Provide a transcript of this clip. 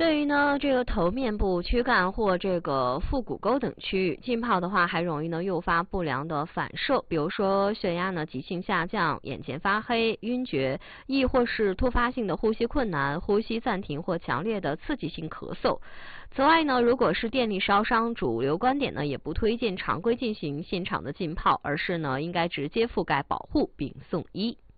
对于呢这个头面部、躯干或这个腹股沟等区域浸泡的话，还容易呢诱发不良的反射，比如说血压呢急性下降、眼前发黑、晕厥，亦或是突发性的呼吸困难、呼吸暂停或强烈的刺激性咳嗽。此外呢，如果是电力烧伤，主流观点呢也不推荐常规进行现场的浸泡，而是呢应该直接覆盖保护并送医。